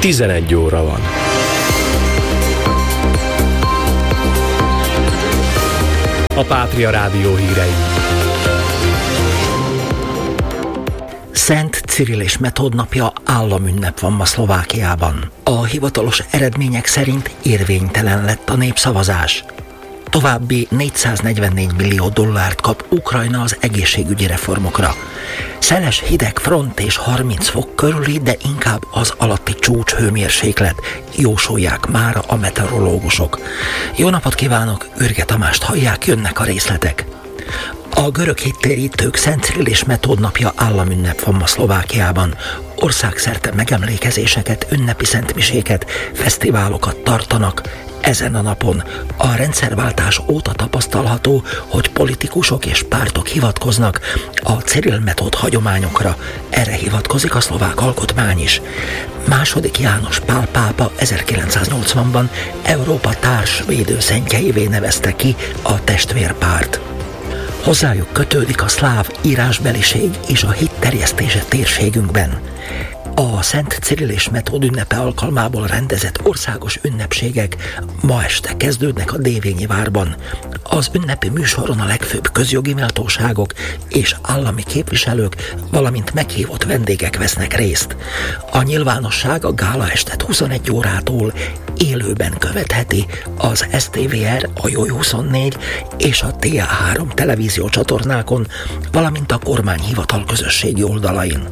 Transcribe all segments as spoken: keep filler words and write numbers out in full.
tizenegy óra van. A Pátria Rádió hírei. Szent Cirill és Metód napja államünnep van ma Szlovákiában. A hivatalos eredmények szerint érvénytelen lett a népszavazás. További négyszáznegyvennégy millió dollárt kap Ukrajna az egészségügyi reformokra. Szeles hideg front és harminc fok körüli, de inkább az alatti csúcs hőmérséklet, jósolják már a meteorológusok. Jó napot kívánok, Ürge Tamást hallják, jönnek a részletek. A görög hittérítők Szent Cirill és Metód napja államünnep van ma Szlovákiában. Országszerte megemlékezéseket, ünnepi szentmiséket, fesztiválokat tartanak. Ezen a napon a rendszerváltás óta tapasztalható, hogy politikusok és pártok hivatkoznak a Cirill-Metód hagyományokra. Erre hivatkozik a szlovák alkotmány is. Második János Pál pápa ezerkilencszáznyolcvanban Európa társvédőszentjeivé nevezte ki a testvérpárt. Hozzájuk kötődik a szláv írásbeliség és a hit terjesztése térségünkben. A Szent Cirill és Metód ünnepe alkalmából rendezett országos ünnepségek ma este kezdődnek a Dévényi várban. Az ünnepi műsoron a legfőbb közjogi méltóságok és állami képviselők, valamint meghívott vendégek vesznek részt. A nyilvánosság a gála estet huszonegy órától élőben követheti az es té vé er, a Jó huszonnégy és a té á három televízió csatornákon, valamint a kormányhivatal közösségi oldalain.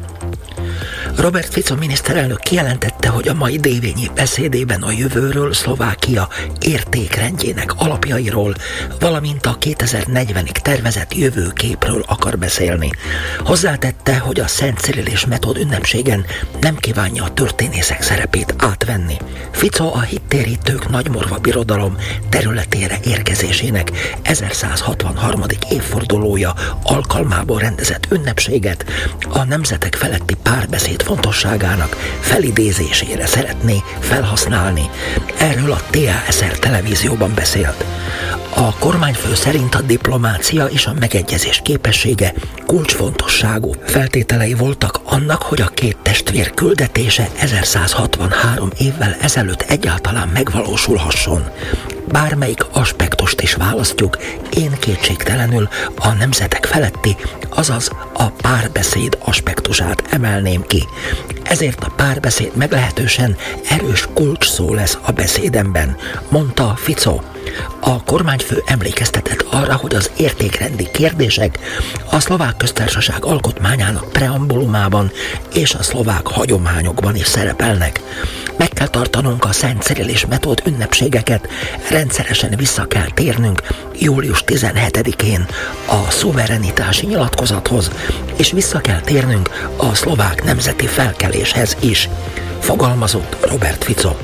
Robert Fico miniszterelnök kijelentette, hogy a mai dévényi beszédében a jövőről, Szlovákia értékrendjének alapjairól, valamint a kétezer-negyvenig tervezett jövőképről akar beszélni. Hozzátette, hogy a Szent Cirill és Metód ünnepségen nem kívánja a történészek szerepét átvenni. Fico a hittérítők Nagymorva Birodalom területére érkezésének ezerszázhatvanharmadik évfordulója alkalmából rendezett ünnepséget a nemzetek feletti párbeszéd fontosságának felidézésére szeretné felhasználni. Erről a té á es er televízióban beszélt. A kormányfő szerint a diplomácia és a megegyezés képessége kulcsfontosságú feltételei voltak annak, hogy a két testvér küldetése ezerszázhatvanhárom évvel ezelőtt egyáltalán megvalósulhasson. Bármelyik aspektust is választjuk, én kétségtelenül a nemzetek feletti, azaz a párbeszéd aspektusát emelném ki. Ezért a párbeszéd meglehetősen erős kulcsszó lesz a beszédemben, mondta Fico. A kormányfő emlékeztetett arra, hogy az értékrendi kérdések a szlovák köztársaság alkotmányának preambulumában és a szlovák hagyományokban is szerepelnek. Meg kell tartanunk a Szent Cirill és Metód ünnepségeket, rendszeresen vissza kell térnünk július tizenhetedikén a szuverenitási nyilatkozathoz, és vissza kell térnünk a szlovák nemzeti felkeléshez is, fogalmazott Robert Fico.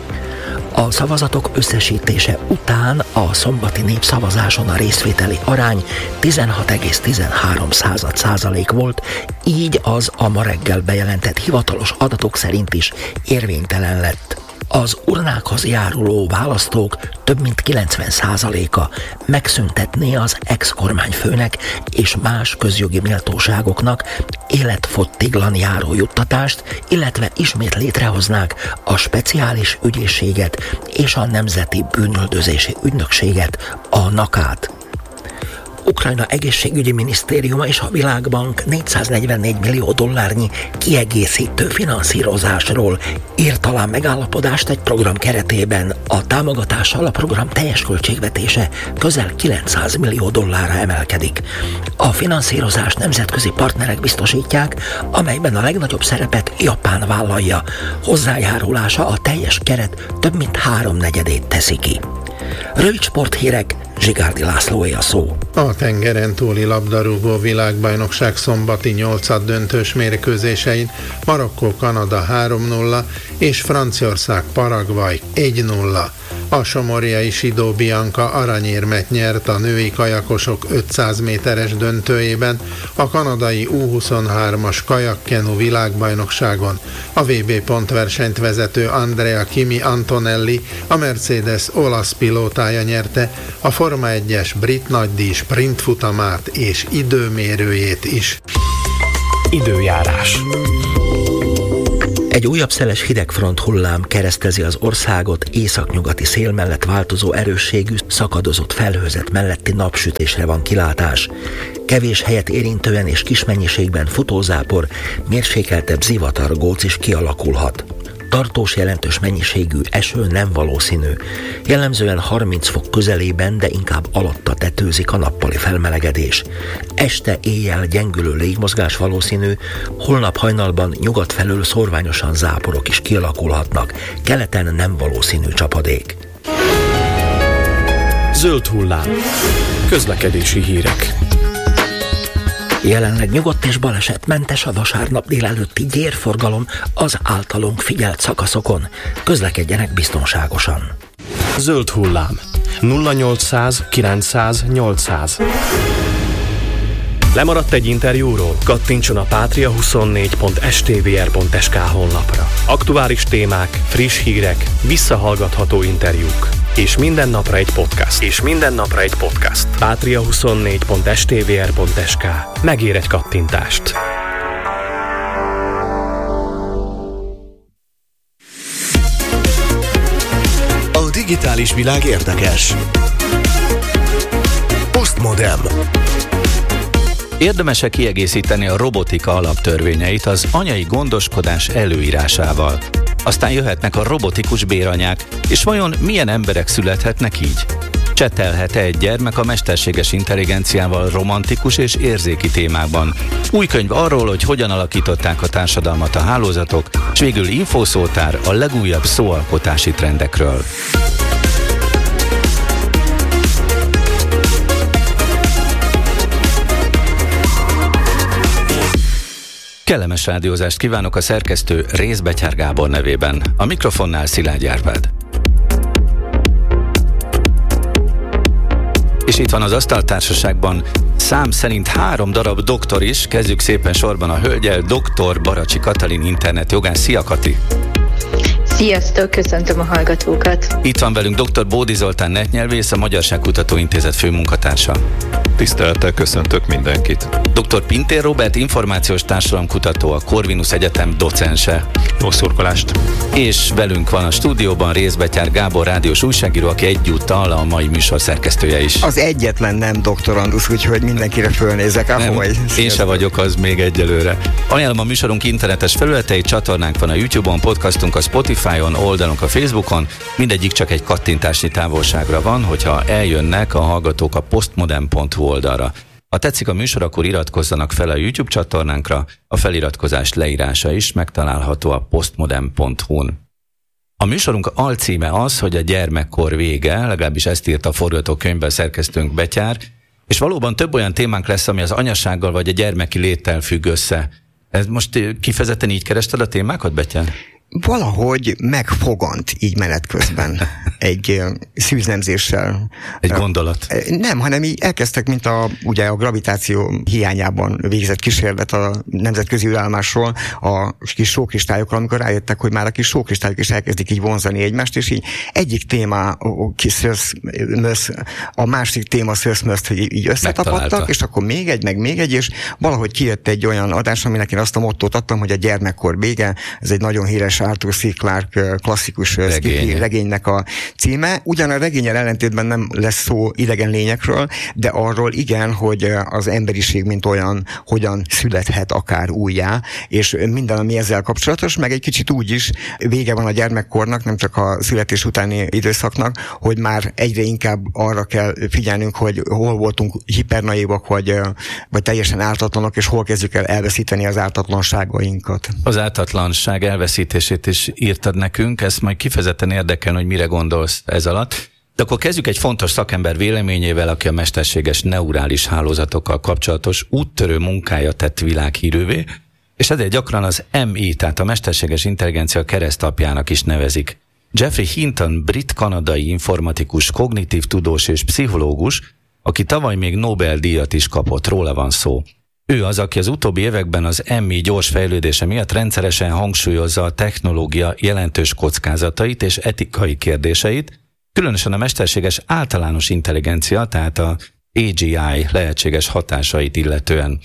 A szavazatok összesítése után a szombati népszavazáson a részvételi arány tizenhat egész tizenhárom százalék volt, így az a ma reggel bejelentett hivatalos adatok szerint is érvénytelen lett. Az urnákhoz járuló választók több mint kilencven százaléka megszüntetné az ex-kormányfőnek és más közjogi méltóságoknak életfogytiglan járó juttatást, illetve ismét létrehoznák a speciális ügyészséget és a Nemzeti Bűnüldözési Ügynökséget, a nakát. Ukrajna egészségügyi minisztériuma és a Világbank négyszáznegyvennégy millió dollárnyi kiegészítő finanszírozásról írt alá megállapodást egy program keretében. A támogatással a program teljes költségvetése közel kilencszáz millió dollárra emelkedik. A finanszírozást nemzetközi partnerek biztosítják, amelyben a legnagyobb szerepet Japán vállalja. Hozzájárulása a teljes keret több mint háromnegyedét teszi ki. Rövid sporthírek, Zsigárdi Lászlóé a szó. A tengeren túli labdarúgó világbajnokság szombati nyolcad döntős mérkőzésein Marokkó-Kanada három nulla és Franciaország-Paraguay egy nulla. A somorjai Sidó Bianca aranyérmet nyert a női kajakosok ötszáz méteres döntőjében a kanadai U huszonhármas kajakkenu világbajnokságon. A vé bé pontversenyt vezető Andrea Kimi Antonelli, a Mercedes olasz pilótája nyerte a Forma egyes brit nagydíj sprintfutamát és időmérőjét is. Időjárás. Egy újabb szeles hidegfront hullám keresztezi az országot, északnyugati szél mellett változó erősségű, szakadozott felhőzet melletti napsütésre van kilátás. Kevés helyet érintően és kis mennyiségben futózápor, mérsékeltebb zivatargóc is kialakulhat. Tartós jelentős mennyiségű eső nem valószínű. Jellemzően harminc fok közelében, de inkább alatta tetőzik a nappali felmelegedés. Este éjjel gyengülő légmozgás valószínű, holnap hajnalban nyugat felől szórványosan záporok is kialakulhatnak, keleten nem valószínű csapadék. Zöld hullám. Közlekedési hírek. Jelenleg nyugodt és balesetmentes a vasárnap délelőtti gyérforgalom az általunk figyelt szakaszokon. Közlekedjenek biztonságosan. Zöld hullám. nulla nyolcszáz kilencszáz nyolcszáz. Lemaradt egy interjúról? Kattintson a patria huszonnégy pont s t v r pont s k honlapra. Aktuális témák, friss hírek, visszahallgatható interjúk. És minden napra egy podcast. És minden napra egy podcast. patria huszonnégy pont s t v r pont s k. Megér egy kattintást. A digitális világ érdekes. Postmodem. Érdemes-e kiegészíteni a robotika alaptörvényeit az anyai gondoskodás előírásával? Aztán jöhetnek a robotikus béranyák, és vajon milyen emberek születhetnek így? Csetelhet-e egy gyermek a mesterséges intelligenciával romantikus és érzéki témákban? Új könyv arról, hogy hogyan alakították a társadalmat a hálózatok, és végül infószótár a legújabb szóalkotási trendekről. Kellemes rádiózást kívánok a szerkesztő Rész Betyár Gábor nevében. A mikrofonnál Szilágy Árpád. És itt van az asztaltársaságban szám szerint három darab doktor is. Kezdjük szépen sorban a hölgyel, doktor Baracsi Katalin internetjogász. Szia, Kati! Sziasztok, köszöntöm a hallgatókat! Itt van velünk doktor Bódi Zoltán netnyelvész, a Magyarságkutató Intézet főmunkatársa. Tisztelettel köszöntök mindenkit. doktor Pintér Róbert, információs társadalomkutató, a Corvinus Egyetem docense. Jó szurkolást! És velünk van a stúdióban Rész Betyár Gábor, rádiós újságíró, aki egyúttal a mai műsor szerkesztője is. Az egyetlen nem doktorandusz, úgyhogy mindenkire fölnézek. Ahogy. Én se vagyok az még egyelőre. Ajánlom a műsorunk internetes felületeit, csatornánk van a YouTube-on, podcastunk a Spotify-on, oldalunk a Facebookon, mindegyik csak egy kattintásnyi távolságra van, hogyha eljönnek a hallgatók a postmodem pont hu oldalra. Ha tetszik a műsor, akkor iratkozzanak fel a YouTube csatornánkra, a feliratkozás leírása is megtalálható a postmodem pont hu-n. A műsorunk alcíme az, hogy a gyermekkor vége, legalábbis ezt írt a forgatókönyvben szerkesztőnk Betyár, és valóban több olyan témánk lesz, ami az anyasággal vagy a gyermeki léttel függ össze. Ez most kifejezetten így kerested a témákat, Betyár? Valahogy megfogant így menet közben egy szűznemzéssel. Egy gondolat. Nem, hanem így elkezdtek, mint a, ugye a gravitáció hiányában végzett kísérlet a nemzetközi űrállomásról a kis sókristályokról, amikor rájöttek, hogy már a kis sókristályok is elkezdik így vonzani egymást, és így egyik téma szörszmösz, a másik téma szörszmöszt, hogy így összetapadtak, és akkor még egy, meg még egy, és valahogy kijött egy olyan adás, aminek én azt a mottót adtam, hogy a gyermekkor vége, ez egy nagyon híres Arthur C. Clarke klasszikus Regény. regénynek a címe. Ugyan a regényel ellentétben nem lesz szó idegen lényekről, de arról igen, hogy az emberiség mint olyan hogyan születhet akár újjá, és minden, ami ezzel kapcsolatos, meg egy kicsit úgy is vége van a gyermekkornak, nem csak a születés utáni időszaknak, hogy már egyre inkább arra kell figyelnünk, hogy hol voltunk hipernaívak, vagy, vagy teljesen ártatlanok, és hol kezdjük el elveszíteni az ártatlanságainkat. Az ártatlanság elveszítését is írtad nekünk, ezt majd kifejezetten érdekel, hogy mire gondolsz ez alatt. De akkor kezdjük egy fontos szakember véleményével, aki a mesterséges neurális hálózatokkal kapcsolatos úttörő munkája tett világhírűvé, és ezért gyakran az em i, tehát a mesterséges intelligencia keresztapjának is nevezik. Geoffrey Hinton, brit-kanadai informatikus, kognitív tudós és pszichológus, aki tavaly még Nobel-díjat is kapott, róla van szó. Ő az, aki az utóbbi években az em i gyors fejlődése miatt rendszeresen hangsúlyozza a technológia jelentős kockázatait és etikai kérdéseit, különösen a mesterséges általános intelligencia, tehát a á gé i lehetséges hatásait illetően.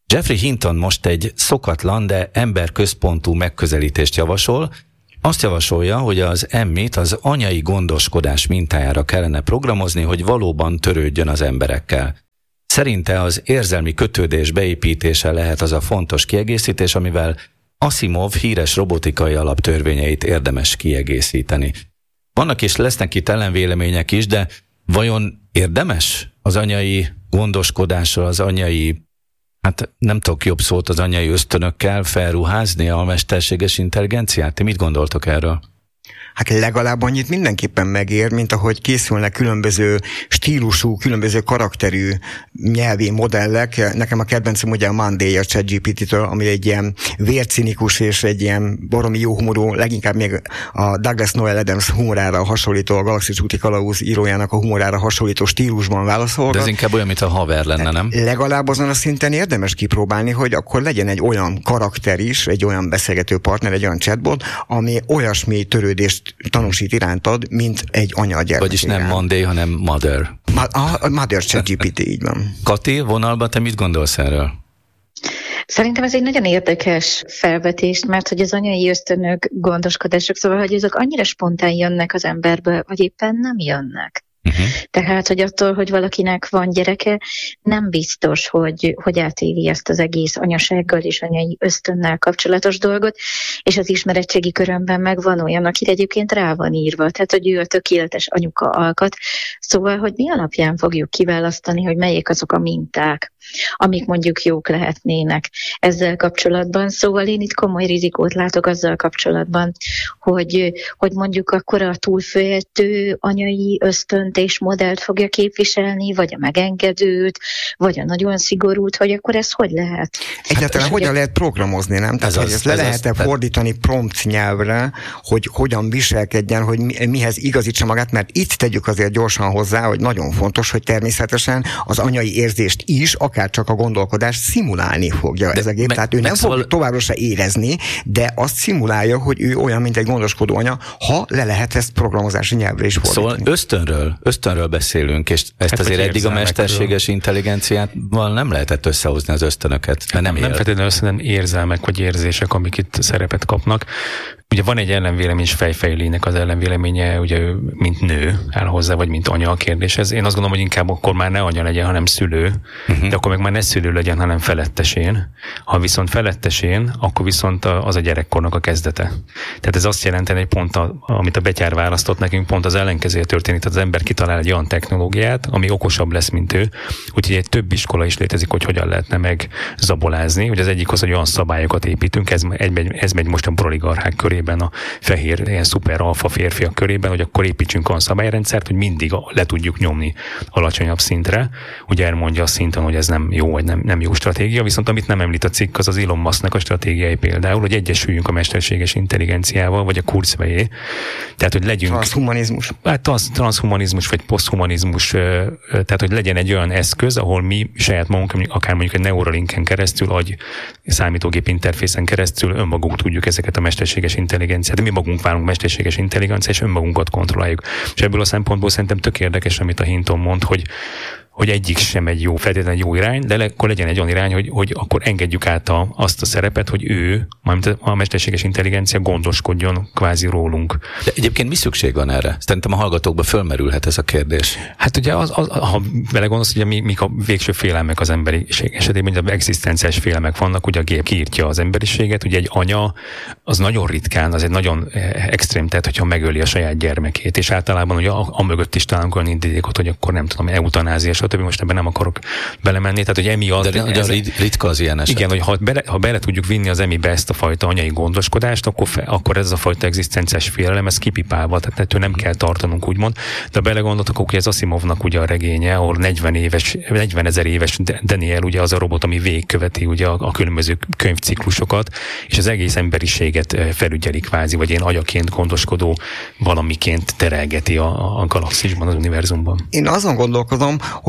Geoffrey Hinton most egy szokatlan, de emberközpontú megközelítést javasol. Azt javasolja, hogy az emmit az anyai gondoskodás mintájára kellene programozni, hogy valóban törődjön az emberekkel. Szerinte az érzelmi kötődés beépítése lehet az a fontos kiegészítés, amivel Asimov híres robotikai alaptörvényeit érdemes kiegészíteni. Vannak és lesznek itt ellenvélemények is, de vajon érdemes az anyai gondoskodással, az anyai, hát nem tudok jobb szót, az anyai ösztönökkel felruházni a mesterséges intelligenciát? Ti mit gondoltok erről? Hát legalább annyit mindenképpen megér, mint ahogy készülnek különböző stílusú, különböző karakterű nyelvi modellek. Nekem a kedvencem ugye a Monday a ChatGPT-től, ami egy ilyen vércinikus és egy ilyen baromi jó humorú, leginkább még a Douglas Noel Adams humorára hasonlító, a Galaxis úti kalauz írójának a humorára hasonlító stílusban válaszol. De ez inkább olyan, mint a haver lenne, nem? Legalább azon a szinten érdemes kipróbálni, hogy akkor legyen egy olyan karakter is, egy olyan beszélgető partner, egy olyan chatbot, ami olyasmi törődést tanúsít irántad, mint egy anya a gyermek. Vagyis nem iránt. Monday, hanem Mother. Ma- a Mother ChatGPT, így van. Kati, vonalban te mit gondolsz erről? Szerintem ez egy nagyon érdekes felvetés, mert hogy az anyai ösztönök, gondoskodások, szóval, hogy ezek annyira spontán jönnek az emberből, vagy éppen nem jönnek. Uh-huh. Tehát, hogy attól, hogy valakinek van gyereke, nem biztos, hogy, hogy átéli ezt az egész anyasággal és anyai ösztönnel kapcsolatos dolgot, és az ismeretségi körömben meg van olyan, akire egyébként rá van írva, tehát, hogy ő a tökéletes anyuka alkat. Szóval, hogy mi alapján fogjuk kiválasztani, hogy melyik azok a minták, amik mondjuk jók lehetnének ezzel kapcsolatban. Szóval én itt komoly rizikót látok azzal kapcsolatban, hogy, hogy mondjuk akkor a túlféltő anyai ösztönt és modellt fogja képviselni, vagy a megengedőt, vagy a nagyon szigorút, hogy akkor ez hogy lehet? Egyáltalán hát, hogyan lehet programozni, nem? Tehát, ez hogy az, ezt le ez lehet-e az, fordítani prompt nyelvre, hogy hogyan viselkedjen, hogy mihez igazítsa magát, mert itt tegyük azért gyorsan hozzá, hogy nagyon fontos, hogy természetesen az anyai érzést is, akár csak a gondolkodást szimulálni fogja de ez a gép. Tehát ő nem szóval... fog továbbra se érezni, de azt szimulálja, hogy ő olyan, mint egy gondoskodó anya, ha le lehet ezt programozási nyelvre is fordítani. Szóval ösztönről, ösztönről beszélünk, és ezt hát, azért eddig a mesterséges intelligenciával nem lehetett összehozni az ösztönöket, mert nem, nem feltétlenül ösztön, érzelmek vagy érzések, amik itt szerepet kapnak. Ugye van egy ellenvélemény, és Fejfejlének az ellenvéleménye, ugye ő mint nő áll hozzá, vagy mint anya a kérdéshez. Én azt gondolom, hogy inkább akkor már ne anya legyen, hanem szülő, uh-huh. de akkor meg már ne szülő legyen, hanem felettesén. Ha viszont felettesén, akkor viszont az a gyerekkornak a kezdete. Tehát ez azt jelenteni, hogy pont, a, amit a betyár választott nekünk, pont az ellenkezője történik. Tehát az ember kitalál egy olyan technológiát, ami okosabb lesz, mint ő. Úgyhogy egy több iskola is létezik, hogy hogyan lehetne megzabolázni. Ugye az egyik az, hogy olyan szabályokat építünk, ez, ez megy most a proligarchák köré, a fehér, ilyen szuper alfa férfiak körében, hogy akkor építsünk olyan szabályrendszert, hogy mindig le tudjuk nyomni alacsonyabb szintre. Ugye elmondja a szinten, hogy ez nem jó, vagy nem, nem jó stratégia, viszont amit nem említ a cikk, az az Elon Musknak a stratégiai például, hogy egyesüljünk a mesterséges intelligenciával, vagy a Kurzweil. Tehát, hogy legyünk... Transhumanizmus. Hát trans, transhumanizmus, vagy poszthumanizmus, tehát, hogy legyen egy olyan eszköz, ahol mi saját magunk, akár mondjuk egy Neuralinken keresztül, vagy számítógép interfészen keresztül önmagunk tudjuk ezeket a mesterséges intelligenciát, de mi magunk válunk mesterséges intelligencia, és önmagunkat kontrolláljuk. És ebből a szempontból szerintem tök érdekes, amit a Hinton mond, hogy hogy egyik sem egy jó, feltétlenül jó irány, de akkor legyen egy olyan irány, hogy, hogy akkor engedjük át a, azt a szerepet, hogy ő, mármint a mesterséges intelligencia gondoskodjon kvázi rólunk. De egyébként mi szükség van erre? Szerintem a hallgatókba fölmerülhet ez a kérdés. Hát ugye, az, az, ha vele gondolsz, hogy mi, mik a végső félelmek az emberiség esetében, ugye egzisztenciális félelmek vannak, ugye a gép kiírtja az emberiséget, ugye egy anya, az nagyon ritkán, az egy nagyon extrém, tehát hogyha megöli a saját gyermekét, és általában ugye a, a mögött is találunk olyan indítékot, hogy akkor nem tudom, eutanázia, stb. Most ebben nem akarok belemenni, tehát hogy emiatt... De, de ez, ritka az ilyen eset. Igen, hogy ha bele, ha bele tudjuk vinni az emibe ezt a fajta anyai gondoskodást, akkor, fe, akkor ez a fajta egzisztenciás félelem, ez kipipálva, tehát ettől nem kell tartanunk, úgymond. De belegondoltak, akkor ez Asimovnak ugye a regénye, ahol negyven éves, negyven ezer éves Daniel, ugye az a robot, ami végigköveti ugye a, a különböző könyvciklusokat, és az egész emberiséget felügyeli kvázi, vagy én agyaként gondoskodó valamiként terelgeti a, a galaxisban, az univerzumban. Én azon gondolkodom, hogy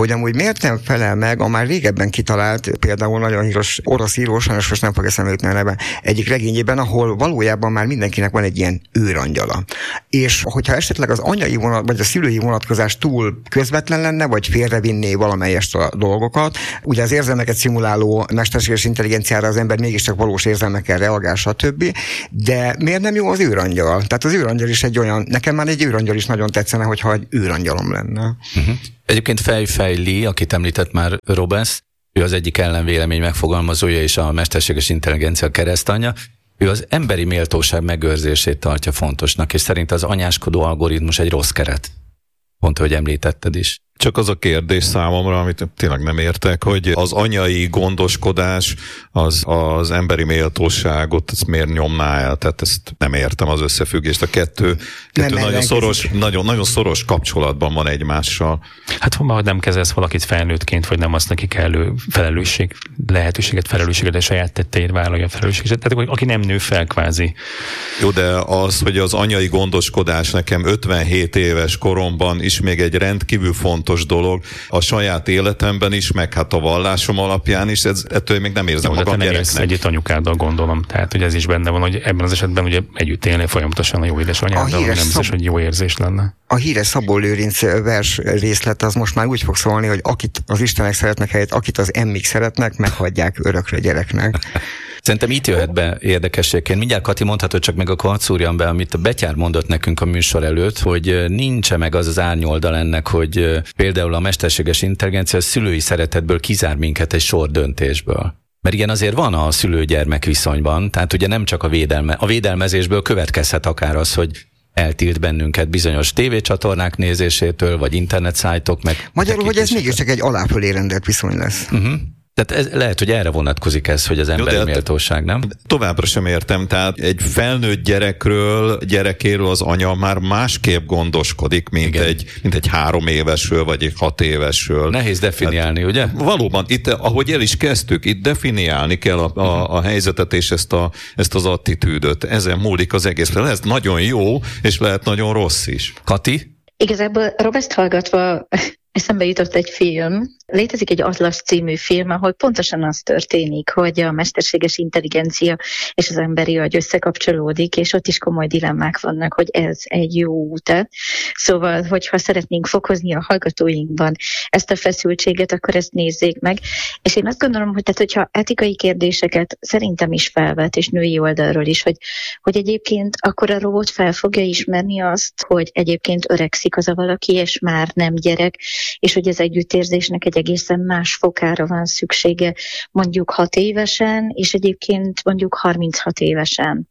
hogy amúgy miért nem felel meg a már régebben kitalált, például nagyon híres orosz író, sajnos most nem fog eszembe jutni a neve, egyik regényében, ahol valójában már mindenkinek van egy ilyen őrangyala. És hogyha esetleg az anyai vonat, vagy a szülői vonatkozás túl közvetlen lenne, vagy félrevinné valamelyest a dolgokat, ugye az érzelmeket szimuláló mesterséges intelligenciára az ember mégiscsak valós érzelmekkel reagál, stb. De miért nem jó az őrangyal? Tehát az őrangyal is egy olyan, nekem már egy őrangyal is nagyon tetszene, hogyha egy őrangyalom lenne. Uh-huh. Egyébként Fei-Fei Li, akit említett már Robesz, ő az egyik ellenvélemény megfogalmazója és a mesterséges intelligencia keresztanyja. Ő az emberi méltóság megőrzését tartja fontosnak, és szerint az anyáskodó algoritmus egy rossz keret. Pont, hogy említetted is. Csak az a kérdés számomra, amit tényleg nem értek, hogy az anyai gondoskodás az, az emberi méltóságot ezt miért nyomná el? Tehát ezt nem értem az összefüggést. A kettő, kettő nagyon, szoros, nagyon, nagyon szoros kapcsolatban van egymással. Hát ha nem kezelsz valakit felnőttként, vagy nem azt neki kellő felelősség, lehetőséget, felelősséget, de saját tetteért vállalja a felelősséget. Tehát aki nem nő fel kvázi. Jó, de az, hogy az anyai gondoskodás nekem ötvenhét éves koromban is még egy rendkívül fontos dolog a saját életemben is, meg hát a vallásom alapján is, ez, ettől még nem érzem Jó, magam gyereknek. Nem együtt anyukáddal gondolom, tehát hogy ez is benne van, hogy ebben az esetben ugye együtt élni folyamatosan a jó édesanyáddal, nem szab... biztos, hogy jó érzés lenne. A híres Szabó Lőrinc vers részlet az most már úgy fog szólni, hogy akit az Istenek szeretnek helyett, akit az emmik szeretnek, meghagyják örökre gyereknek. Szerintem itt jöhet be érdekességként. Mindjárt Kati mondhatod, csak meg akkor hadd szúrjam be, amit a Betyár mondott nekünk a műsor előtt, hogy nincs meg az az árnyoldal ennek, hogy például a mesterséges intelligencia a szülői szeretetből kizár minket egy sor döntésből. Mert igen, azért van a szülő-gyermek viszonyban, tehát ugye nem csak a védelme, a védelmezésből következhet akár az, hogy eltilt bennünket bizonyos tévécsatornák nézésétől, vagy internetszájtok meg. Magyarul, hogy ez mégiscsak egy aláfölé rendelt viszony lesz. Uh-huh. Tehát ez, lehet, hogy erre vonatkozik ez, hogy az emberi Jó, méltóság, nem? Továbbra sem értem, tehát egy felnőtt gyerekről, gyerekéről az anya már másképp gondoskodik, mint, egy, mint egy három évesről, vagy egy hat évesről. Nehéz definiálni, hát, ugye? Valóban, itt, ahogy el is kezdtük, itt definiálni kell a, a, a helyzetet és ezt, a, ezt az attitűdöt. Ezen múlik az egész. Lehet nagyon jó, és lehet nagyon rossz is. Kati? Igazából Robert hallgatva eszembe jutott egy film. Létezik egy Atlasz című film, ahol pontosan az történik, hogy a mesterséges intelligencia és az emberi agy összekapcsolódik, és ott is komoly dilemmák vannak, hogy ez egy jó út. Szóval, hogyha szeretnénk fokozni a hallgatóinkban ezt a feszültséget, akkor ezt nézzék meg. És én azt gondolom, hogy tehát, hogyha etikai kérdéseket szerintem is felvet, és női oldalról is, hogy, hogy egyébként akkor a robot fel fogja ismerni azt, hogy egyébként öregszik az a valaki, és már nem gyerek, és hogy az együttérzésnek egy egészen más fokára van szüksége mondjuk hat évesen, és egyébként mondjuk harminchat évesen.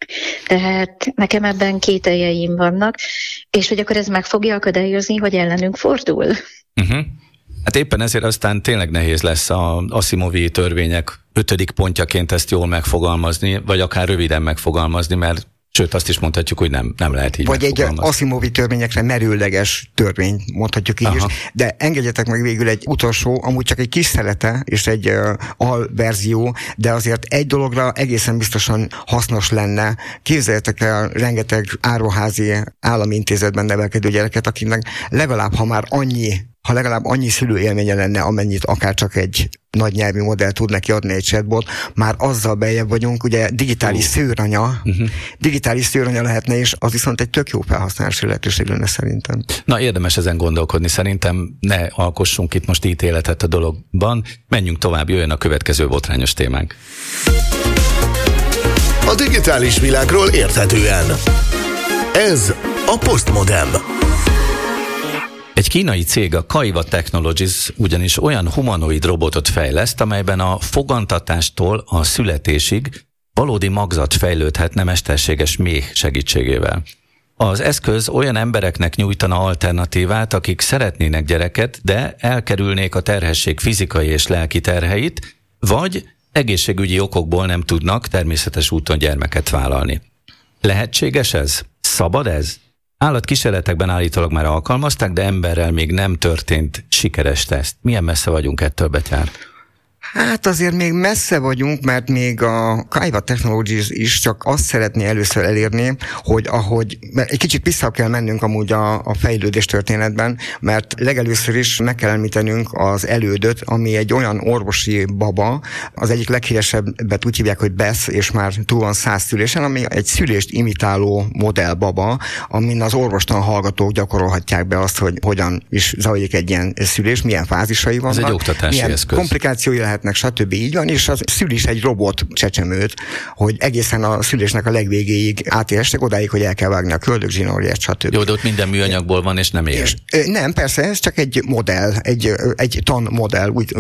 Tehát nekem ebben kételjeim vannak, és hogy akkor ez meg fogja akadályozni, hogy ellenünk fordul. Uh-huh. Hát éppen ezért aztán tényleg nehéz lesz a Asimovi törvények ötödik pontjaként ezt jól megfogalmazni, vagy akár röviden megfogalmazni, mert sőt, azt is mondhatjuk, hogy nem, nem lehet így Vagy egy Asimovi törvényekre merőleges törvény, mondhatjuk így Aha. is. De engedjetek meg végül egy utolsó, amúgy csak egy kis szelete, és egy uh, alverzió, de azért egy dologra egészen biztosan hasznos lenne. Képzeljétek el rengeteg áruházi állami intézetben nevelkedő gyereket, akinek legalább, ha már annyi ha legalább annyi szülőélménye lenne, amennyit akár csak egy nagy nyelvű modell tud neki adni egy chatbot, már azzal beljebb vagyunk, ugye digitális uh. szőranya, uh-huh. digitális szőranya lehetne, és az viszont egy tök jó felhasználási lehetőség lenne szerintem. Na, érdemes ezen gondolkodni, szerintem ne alkossunk itt most ítéletet a dologban, menjünk tovább, jöjjön a következő botrányos témánk. A digitális világról érthetően. Ez a Postmodem. Egy kínai cég, a Kaiwa Technologies ugyanis olyan humanoid robotot fejleszt, amelyben a fogantatástól a születésig valódi magzat fejlődhetne mesterséges méh segítségével. Az eszköz olyan embereknek nyújtana alternatívát, akik szeretnének gyereket, de elkerülnék a terhesség fizikai és lelki terheit, vagy egészségügyi okokból nem tudnak természetes úton gyermeket vállalni. Lehetséges ez? Szabad ez? Állatkísérletekben állítólag már alkalmazták, de emberrel még nem történt sikeres teszt. Milyen messze vagyunk ettől, Betyár? Hát azért még messze vagyunk, mert még a Kaiwa Technologies is csak azt szeretné először elérni, hogy ahogy, egy kicsit vissza kell mennünk amúgy a, a fejlődés történetben, mert legelőször is meg kell említenünk az elődöt, ami egy olyan orvosi baba, az egyik leghíresebbet úgy hívják, hogy Bess, és már túl van száz szülésen, ami egy szülést imitáló modellbaba, amin az orvostan hallgatók gyakorolhatják be azt, hogy hogyan is zajlik egy ilyen szülés, milyen fázisai vannak. Ez egy oktatási milyen eszköz. komplikációi lehetnek, stb. Így van, és az szül is egy robot csecsemőt, hogy egészen a szülésnek a legvégéig átérhestek, odáig, hogy el kell vágni a köldögzsinórját, stb. Jó, de ott minden műanyagból van, és nem ér. És, nem, persze, ez csak egy modell, egy, egy tanmodell, úgy